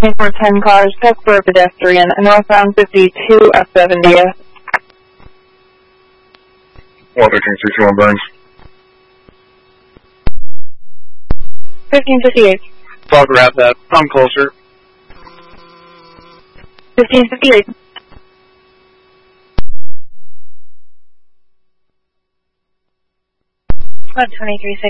For 10 cars, check for a pedestrian, northbound 52 at 70th. 11361 Burns. 1558. Talk about that. I'm closer. 1558. About 2360.